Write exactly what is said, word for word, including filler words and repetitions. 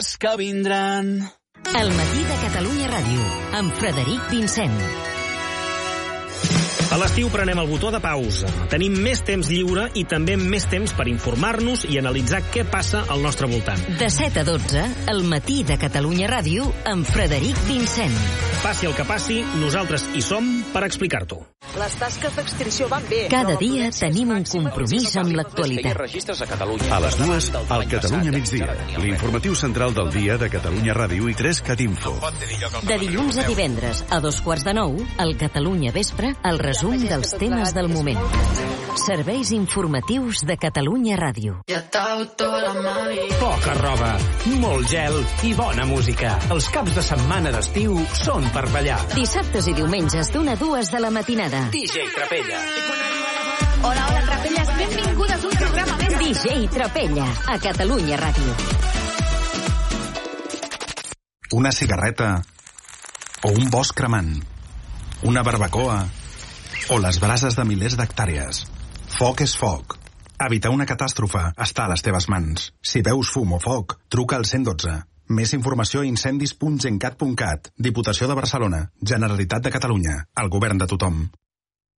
dies que vindran. El matí de Catalunya Ràdio, amb Frederic Vincent. A l'estiu prenem el botó de pausa. Tenim més temps lliure i també més temps per informar-nos i analitzar què passa al nostre voltant. De set a dotze, el matí de Catalunya Ràdio, amb Frederic Vincent. Passi el que passi, nosaltres hi som per explicar-t'ho. Les tasques d'extracció van bé. Cada dia tenim un compromís amb l'actualitat. A les dues, al Catalunya migdia. L'informatiu central del dia de Catalunya Ràdio i tres Cat Info. De dilluns a divendres, a dos quarts de nou, al Catalunya Vespre, el resum dels temes del moment. Serveis informatius de Catalunya Ràdio. Poca roba, molt gel i bona música. Els caps de setmana d'estiu són per ballar. Dissabtes i diumenges d'una a dues de la matinada. D J Trapella. Hola, hola, Trapelles, benvingudes a un programa més. D J Trapella, a Catalunya Ràdio. Una cigarreta o un bosc cremant, una barbacoa o les brases de milers d'hectàrees. Foc és foc. Evitar una catàstrofe està a les teves mans. Si veus fum o foc, truca al cent dotze. Més informació a incendis punt gencat punt cat. Diputació de Barcelona. Generalitat de Catalunya. El govern de tothom.